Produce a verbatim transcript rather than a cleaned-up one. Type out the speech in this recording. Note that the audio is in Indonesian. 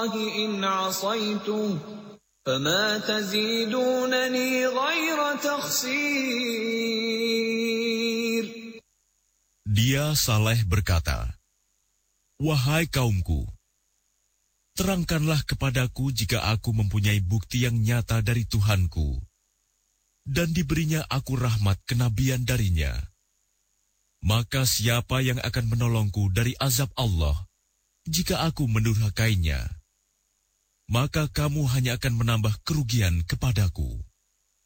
اللَّهِ إِنْ عَصَيْتُهُ فَمَا تَزِيدُونَنِي غَيْرَ تَخْسِيرٍ. Dia Saleh berkata, "Wahai kaumku, terangkanlah kepadaku jika aku mempunyai bukti yang nyata dari Tuhanku, dan diberinya aku rahmat kenabian darinya. Maka siapa yang akan menolongku dari azab Allah jika aku mendurhakainya? Maka kamu hanya akan menambah kerugian kepadaku."